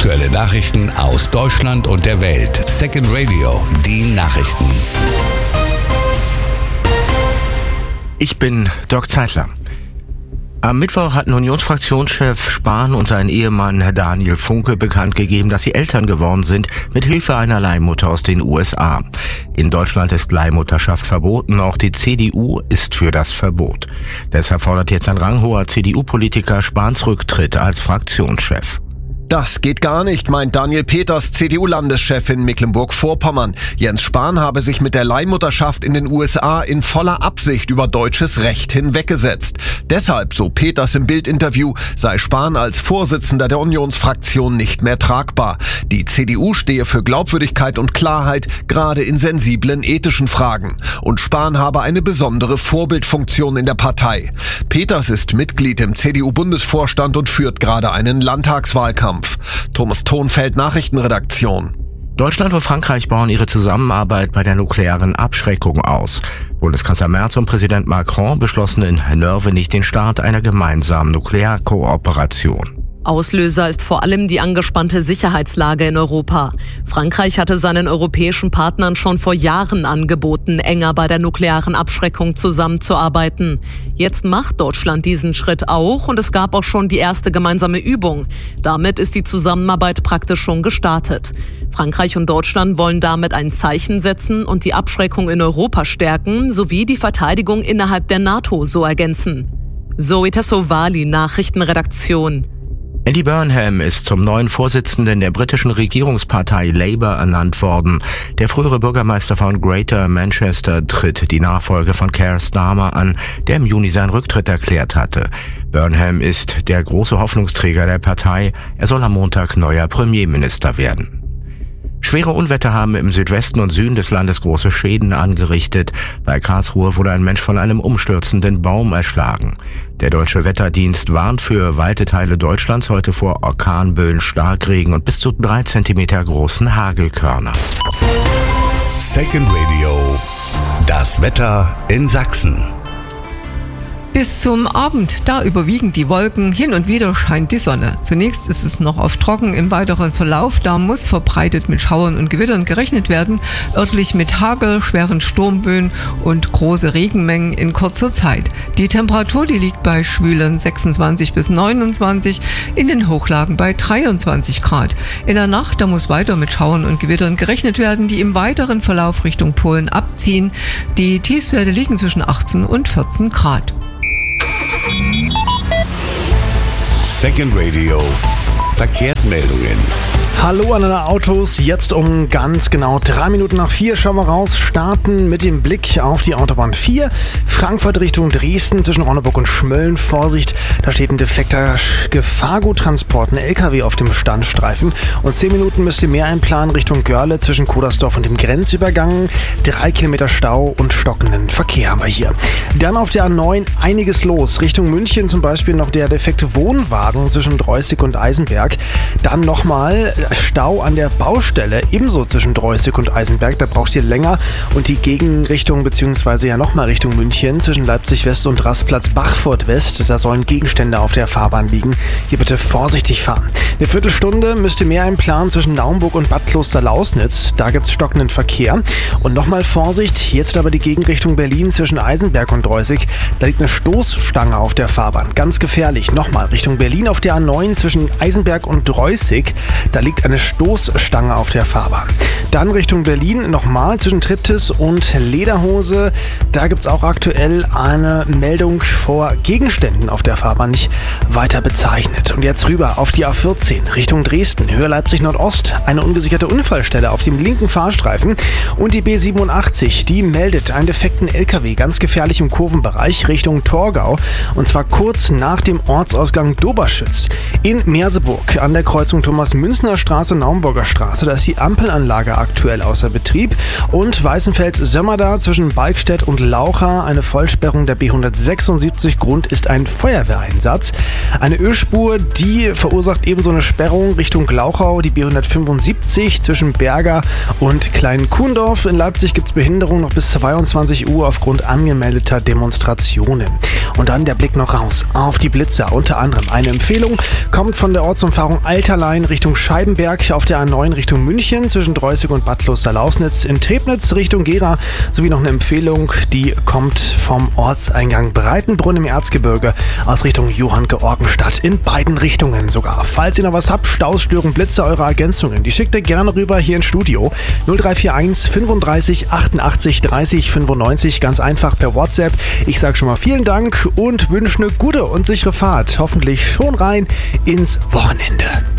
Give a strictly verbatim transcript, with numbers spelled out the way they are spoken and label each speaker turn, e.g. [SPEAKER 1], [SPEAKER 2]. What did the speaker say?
[SPEAKER 1] Aktuelle Nachrichten aus Deutschland und der Welt. Second Radio, die Nachrichten.
[SPEAKER 2] Ich bin Dirk Zeitler. Am Mittwoch hatten Unionsfraktionschef Spahn und sein Ehemann Daniel Funke bekannt gegeben, dass sie Eltern geworden sind, mit Hilfe einer Leihmutter aus den U S A. In Deutschland ist Leihmutterschaft verboten, auch die C D U ist für das Verbot. Deshalb fordert jetzt ein ranghoher C D U-Politiker Spahns Rücktritt als Fraktionschef.
[SPEAKER 3] Das geht gar nicht, meint Daniel Peters, C D U-Landeschef in Mecklenburg-Vorpommern. Jens Spahn habe sich mit der Leihmutterschaft in den U S A in voller Absicht über deutsches Recht hinweggesetzt. Deshalb, so Peters im Bild-Interview, sei Spahn als Vorsitzender der Unionsfraktion nicht mehr tragbar. Die C D U stehe für Glaubwürdigkeit und Klarheit, gerade in sensiblen ethischen Fragen. Und Spahn habe eine besondere Vorbildfunktion in der Partei. Peters ist Mitglied im C D U-Bundesvorstand und führt gerade einen Landtagswahlkampf. Thomas Thonfeld, Nachrichtenredaktion.
[SPEAKER 2] Deutschland und Frankreich bauen ihre Zusammenarbeit bei der nuklearen Abschreckung aus. Bundeskanzler Merz und Präsident Macron beschlossen in Nörvenich den Start einer gemeinsamen Nuklearkooperation.
[SPEAKER 4] Auslöser ist vor allem die angespannte Sicherheitslage in Europa. Frankreich hatte seinen europäischen Partnern schon vor Jahren angeboten, enger bei der nuklearen Abschreckung zusammenzuarbeiten. Jetzt macht Deutschland diesen Schritt auch und es gab auch schon die erste gemeinsame Übung. Damit ist die Zusammenarbeit praktisch schon gestartet. Frankreich und Deutschland wollen damit ein Zeichen setzen und die Abschreckung in Europa stärken, sowie die Verteidigung innerhalb der NATO so ergänzen. Zoe Tassovali, Nachrichtenredaktion.
[SPEAKER 2] Andy Burnham ist zum neuen Vorsitzenden der britischen Regierungspartei Labour ernannt worden. Der frühere Bürgermeister von Greater Manchester tritt die Nachfolge von Keir Starmer an, der im Juni seinen Rücktritt erklärt hatte. Burnham ist der große Hoffnungsträger der Partei. Er soll am Montag neuer Premierminister werden. Schwere Unwetter haben im Südwesten und Süden des Landes große Schäden angerichtet. Bei Karlsruhe wurde ein Mensch von einem umstürzenden Baum erschlagen. Der Deutsche Wetterdienst warnt für weite Teile Deutschlands heute vor Orkanböen, Starkregen und bis zu drei Zentimeter großen Hagelkörner.
[SPEAKER 1] Second Radio, das Wetter in Sachsen.
[SPEAKER 5] Bis zum Abend, da überwiegen die Wolken, hin und wieder scheint die Sonne. Zunächst ist es noch oft trocken, im weiteren Verlauf, da muss verbreitet mit Schauern und Gewittern gerechnet werden, örtlich mit Hagel, schweren Sturmböen und große Regenmengen in kurzer Zeit. Die Temperatur, die liegt bei schwülen sechsundzwanzig bis neunundzwanzig, in den Hochlagen bei dreiundzwanzig Grad. In der Nacht, da muss weiter mit Schauern und Gewittern gerechnet werden, die im weiteren Verlauf Richtung Polen abziehen. Die Tiefstwerte liegen zwischen achtzehn und vierzehn Grad.
[SPEAKER 1] Second Radio, Verkehrsmeldungen.
[SPEAKER 6] Hallo an alle Autos, jetzt um ganz genau drei Minuten nach vier schauen wir raus, starten mit dem Blick auf die Autobahn vier, Frankfurt Richtung Dresden zwischen Ronneburg und Schmölln, Vorsicht, da steht ein defekter Gefahrguttransport, ein L K W auf dem Standstreifen und zehn Minuten müsst ihr mehr einplanen Richtung Görle zwischen Kodersdorf und dem Grenzübergang, drei Kilometer Stau und stockenden Verkehr haben wir hier. Dann auf der A neun einiges los, Richtung München zum Beispiel noch der defekte Wohnwagen zwischen Dreußig und Eisenberg, dann nochmal Stau an der Baustelle, ebenso zwischen Dreußig und Eisenberg, da braucht ihr länger und die Gegenrichtung beziehungsweise ja nochmal Richtung München zwischen Leipzig West und Rastplatz Bachfurt West, da sollen Gegenstände auf der Fahrbahn liegen. Hier bitte vorsichtig fahren. Eine Viertelstunde müsst ihr mehr einplanen zwischen Naumburg und Bad Kloster-Lausnitz, da gibt's stockenden Verkehr. Und nochmal Vorsicht, jetzt aber die Gegenrichtung Berlin zwischen Eisenberg und Dreußig, da liegt eine Stoßstange auf der Fahrbahn, ganz gefährlich. Nochmal Richtung Berlin auf der A neun zwischen Eisenberg und Dreußig, da liegt eine Stoßstange auf der Fahrbahn. Dann Richtung Berlin nochmal zwischen Triptis und Lederhose. Da gibt es auch aktuell eine Meldung vor Gegenständen auf der Fahrbahn, nicht weiter bezeichnet. Und jetzt rüber auf die A vierzehn Richtung Dresden, Höhe Leipzig Nordost. Eine ungesicherte Unfallstelle auf dem linken Fahrstreifen. Und die B siebenundachtzig, die meldet einen defekten L K W, ganz gefährlich im Kurvenbereich Richtung Torgau. Und zwar kurz nach dem Ortsausgang Doberschütz. In Merseburg an der Kreuzung Thomas-Münzner Straße, Naumburger Straße. Da ist die Ampelanlage aktuell außer Betrieb. Und Weißenfels-Sömmerda zwischen Balkstedt und Laucha. Eine Vollsperrung der B hundertsechsundsiebzig. Grund ist ein Feuerwehreinsatz. Eine Ölspur, die verursacht ebenso eine Sperrung Richtung Glauchau. Die B hundertfünfundsiebzig zwischen Berger und Klein-Kuhndorf. In Leipzig gibt es Behinderung noch bis zweiundzwanzig Uhr aufgrund angemeldeter Demonstrationen. Und dann der Blick noch raus auf die Blitzer. Unter anderem eine Empfehlung kommt von der Ortsumfahrung Alterlein Richtung Scheibenberg. Berg auf der A neun Richtung München zwischen Dreußig und Bad Kloster-Lausnitz, in Trebnitz Richtung Gera sowie noch eine Empfehlung, die kommt vom Ortseingang Breitenbrunn im Erzgebirge aus Richtung Johanngeorgenstadt, in beiden Richtungen sogar. Falls ihr noch was habt, Staus, Störungen, Blitze, eure Ergänzungen, die schickt ihr gerne rüber hier ins Studio. null drei vier eins fünfunddreißig achtundachtzig dreißig fünfundneunzig, ganz einfach per WhatsApp. Ich sage schon mal vielen Dank und wünsche eine gute und sichere Fahrt. Hoffentlich schon rein ins Wochenende.